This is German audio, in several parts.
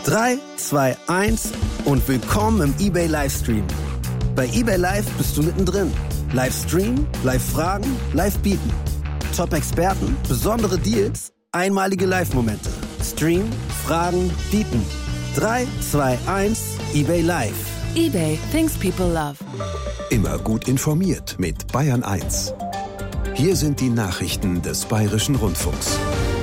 3, 2, 1 und willkommen im eBay Livestream. Bei eBay Live bist du mittendrin. Livestream, Live-Fragen, Live-Bieten. Top-Experten, besondere Deals, einmalige Live-Momente. Stream, Fragen, Bieten. 3, 2, 1, eBay Live. eBay, things people love. Immer gut informiert mit Bayern 1. Hier sind die Nachrichten des Bayerischen Rundfunks.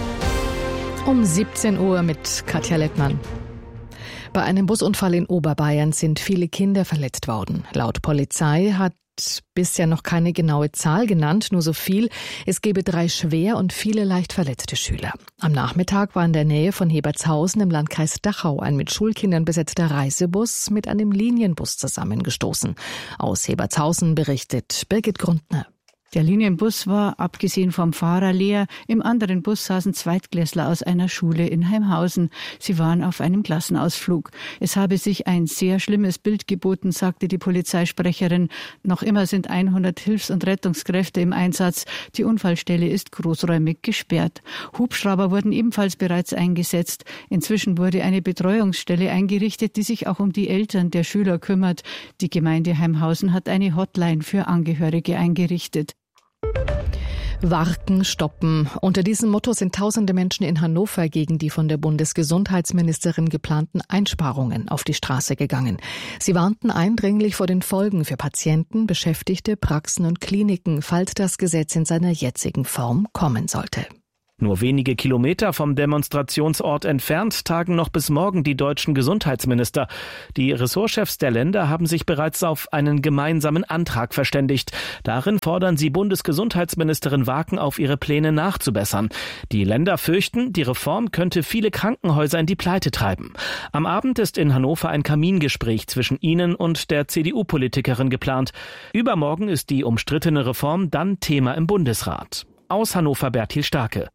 Um 17 Uhr mit Katja Lettmann. Bei einem Busunfall in Oberbayern sind viele Kinder verletzt worden. Laut Polizei hat bisher noch keine genaue Zahl genannt, nur so viel: es gebe 3 schwer und viele leicht verletzte Schüler. Am Nachmittag war in der Nähe von Hebertshausen im Landkreis Dachau ein mit Schulkindern besetzter Reisebus mit einem Linienbus zusammengestoßen. Aus Hebertshausen berichtet Birgit Grundner. Der Linienbus war, abgesehen vom Fahrer, leer. Im anderen Bus saßen Zweitklässler aus einer Schule in Heimhausen. Sie waren auf einem Klassenausflug. Es habe sich ein sehr schlimmes Bild geboten, sagte die Polizeisprecherin. Noch immer sind 100 Hilfs- und Rettungskräfte im Einsatz. Die Unfallstelle ist großräumig gesperrt. Hubschrauber wurden ebenfalls bereits eingesetzt. Inzwischen wurde eine Betreuungsstelle eingerichtet, die sich auch um die Eltern der Schüler kümmert. Die Gemeinde Heimhausen hat eine Hotline für Angehörige eingerichtet. Warten, stoppen. Unter diesem Motto sind tausende Menschen in Hannover gegen die von der Bundesgesundheitsministerin geplanten Einsparungen auf die Straße gegangen. Sie warnten eindringlich vor den Folgen für Patienten, Beschäftigte, Praxen und Kliniken, falls das Gesetz in seiner jetzigen Form kommen sollte. Nur wenige Kilometer vom Demonstrationsort entfernt tagen noch bis morgen die deutschen Gesundheitsminister. Die Ressortchefs der Länder haben sich bereits auf einen gemeinsamen Antrag verständigt. Darin fordern sie Bundesgesundheitsministerin Waken auf, ihre Pläne nachzubessern. Die Länder fürchten, die Reform könnte viele Krankenhäuser in die Pleite treiben. Am Abend ist in Hannover ein Kamingespräch zwischen ihnen und der CDU-Politikerin geplant. Übermorgen ist die umstrittene Reform dann Thema im Bundesrat. Aus Hannover Bertil Starke.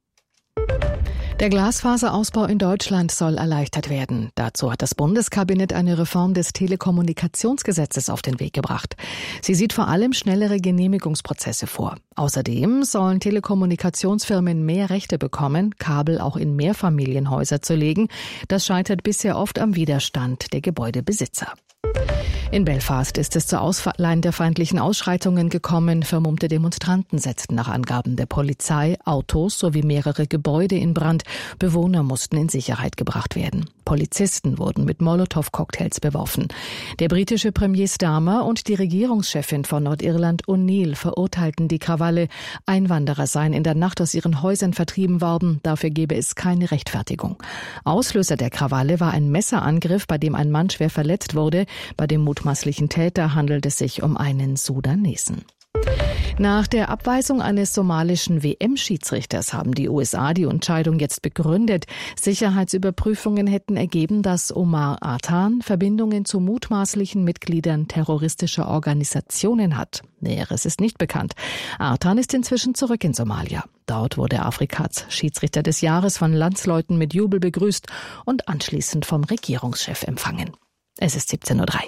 Der Glasfaserausbau in Deutschland soll erleichtert werden. Dazu hat das Bundeskabinett eine Reform des Telekommunikationsgesetzes auf den Weg gebracht. Sie sieht vor allem schnellere Genehmigungsprozesse vor. Außerdem sollen Telekommunikationsfirmen mehr Rechte bekommen, Kabel auch in Mehrfamilienhäuser zu legen. Das scheitert bisher oft am Widerstand der Gebäudebesitzer. In Belfast ist es zu ausländerfeindlichen Ausschreitungen gekommen. Vermummte Demonstranten setzten nach Angaben der Polizei Autos sowie mehrere Gebäude in Brand. Bewohner mussten in Sicherheit gebracht werden. Polizisten wurden mit Molotow-Cocktails beworfen. Der britische Premier Starmer und die Regierungschefin von Nordirland O'Neill verurteilten die Krawalle. Einwanderer seien in der Nacht aus ihren Häusern vertrieben worden. Dafür gebe es keine Rechtfertigung. Auslöser der Krawalle war ein Messerangriff, bei dem ein Mann schwer verletzt wurde. Bei dem mutmaßlichen Täter handelt es sich um einen Sudanesen. Nach der Abweisung eines somalischen WM-Schiedsrichters haben die USA die Entscheidung jetzt begründet. Sicherheitsüberprüfungen hätten ergeben, dass Omar Artan Verbindungen zu mutmaßlichen Mitgliedern terroristischer Organisationen hat. Näheres ist nicht bekannt. Artan ist inzwischen zurück in Somalia. Dort wurde er Afrikas Schiedsrichter des Jahres von Landsleuten mit Jubel begrüßt und anschließend vom Regierungschef empfangen. Es ist 17:03 Uhr.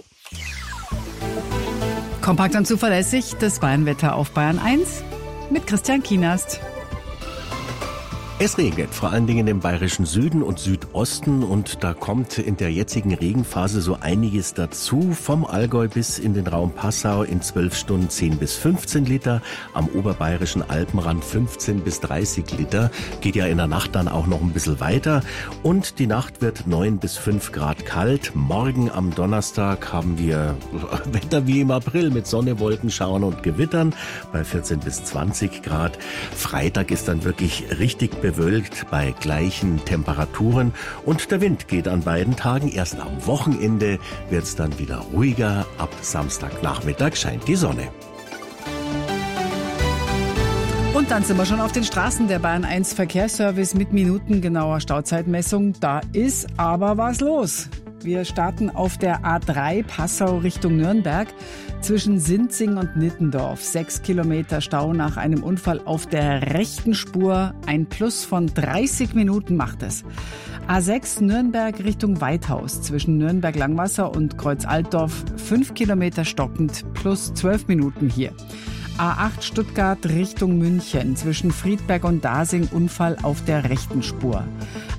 Kompakt und zuverlässig, das Bayernwetter auf Bayern 1 mit Christian Kienast. Es regnet, vor allen Dingen im bayerischen Süden und Südosten, und da kommt in der jetzigen Regenphase so einiges dazu. Vom Allgäu bis in den Raum Passau in 12 Stunden 10 bis 15 Liter, am oberbayerischen Alpenrand 15 bis 30 Liter. Geht ja in der Nacht dann auch noch ein bisschen weiter, und die Nacht wird 9 bis 5 Grad kalt. Morgen am Donnerstag haben wir Wetter wie im April mit Sonne, Wolken, Schauern und Gewittern bei 14 bis 20 Grad. Freitag ist dann wirklich richtig bewölkt bei gleichen Temperaturen, und der Wind geht an beiden Tagen. Erst am Wochenende wird es dann wieder ruhiger. Ab Samstagnachmittag scheint die Sonne. Und dann sind wir schon auf den Straßen. Der Bayern 1 Verkehrsservice mit minutengenauer Stauzeitmessung. Da ist aber was los. Wir starten auf der A3 Passau Richtung Nürnberg zwischen Sinzing und Nittendorf. 6 Kilometer Stau nach einem Unfall auf der rechten Spur. Ein Plus von 30 Minuten macht es. A6 Nürnberg Richtung Weithaus zwischen Nürnberg-Langwasser und Kreuz-Altdorf. 5 Kilometer stockend, plus 12 Minuten hier. A8 Stuttgart Richtung München zwischen Friedberg und Dasing Unfall auf der rechten Spur.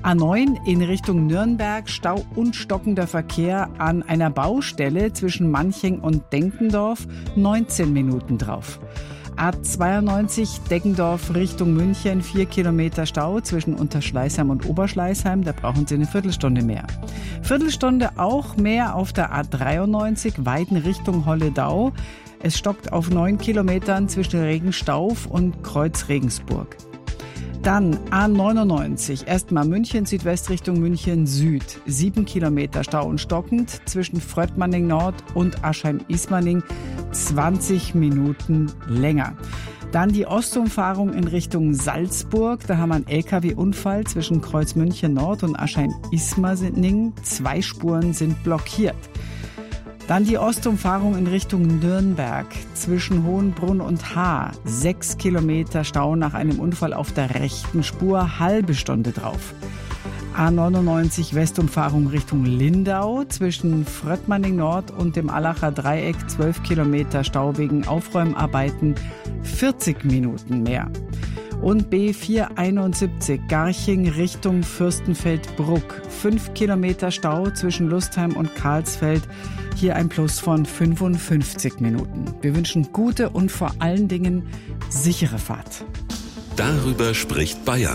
A9 in Richtung Nürnberg, Stau und stockender Verkehr an einer Baustelle zwischen Manching und Denkendorf, 19 Minuten drauf. A92 Deggendorf Richtung München, 4 Kilometer Stau zwischen Unterschleißheim und Oberschleißheim, da brauchen Sie eine Viertelstunde mehr. Viertelstunde auch mehr auf der A93 Weiden Richtung Holledau. Es stockt auf 9 Kilometern zwischen Regenstauf und Kreuz Regensburg. Dann A99, erstmal München Südwest Richtung München Süd. 7 Kilometer Stau und stockend zwischen Fröttmanning Nord und Aschheim-Ismaning, 20 Minuten länger. Dann die Ostumfahrung in Richtung Salzburg. Da haben wir einen LKW-Unfall zwischen Kreuz München Nord und Aschheim-Ismaning. 2 Spuren sind blockiert. Dann die Ostumfahrung in Richtung Nürnberg zwischen Hohenbrunn und Haar. 6 Kilometer Stau nach einem Unfall auf der rechten Spur, halbe Stunde drauf. A99 Westumfahrung Richtung Lindau zwischen Fröttmanning Nord und dem Allacher Dreieck. 12 Kilometer Stau wegen Aufräumarbeiten, 40 Minuten mehr. Und B471 Garching Richtung Fürstenfeldbruck. 5 Kilometer Stau zwischen Lustheim und Karlsfeld. Hier ein Plus von 55 Minuten. Wir wünschen gute und vor allen Dingen sichere Fahrt. Darüber spricht Bayern.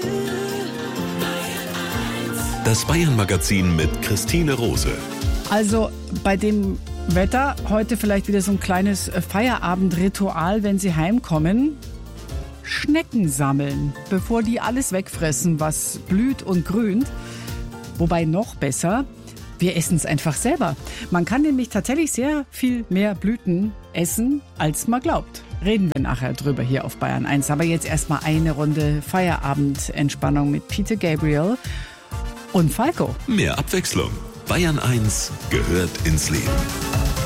Das Bayern-Magazin mit Christine Rose. Also bei dem Wetter heute vielleicht wieder so ein kleines Feierabendritual, wenn Sie heimkommen. Schnecken sammeln, bevor die alles wegfressen, was blüht und grünt. Wobei noch besser, wir essen es einfach selber. Man kann nämlich tatsächlich sehr viel mehr Blüten essen, als man glaubt. Reden wir nachher drüber hier auf Bayern 1. Aber jetzt erstmal eine Runde Feierabendentspannung mit Peter Gabriel und Falco. Mehr Abwechslung. Bayern 1 gehört ins Leben.